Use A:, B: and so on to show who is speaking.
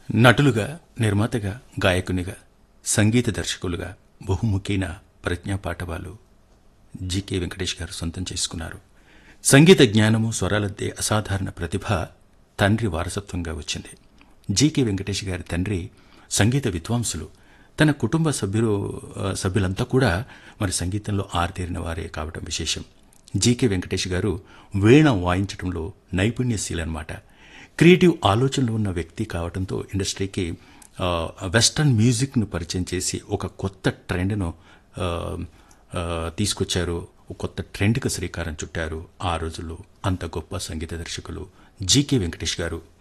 A: నటులుగా, నిర్మాతగా, గాయకునిగా, సంగీత దర్శకులుగా బహుముఖీన ప్రజ్ఞా పాఠవాలు జీకే వెంకటేష్ గారు సొంతం చేసుకున్నారు. సంగీత జ్ఞానము, స్వరాలద్దే అసాధారణ ప్రతిభ తండ్రి వారసత్వంగా వచ్చింది. జీకే వెంకటేష్ గారి తండ్రి సంగీత విద్వాంసులు. తన కుటుంబ సభ్యులంతా కూడా మరి సంగీతంలో ఆరితేరిన వారే కావడం విశేషం. జీకే వెంకటేష్ గారు వీణ వాయించడంలో నైపుణ్యశీలన్నమాట. క్రియేటివ్ ఆలోచనలు ఉన్న వ్యక్తి కావడంతో ఇండస్ట్రీకి వెస్టర్న్ మ్యూజిక్ను పరిచయం చేసి ఒక కొత్త ట్రెండ్ను తీసుకొచ్చారు. ఒక కొత్త ట్రెండ్కి శ్రీకారం చుట్టారు. ఆ రోజుల్లో అంత గొప్ప సంగీత దర్శకులు జీకే వెంకటేష్ గారు.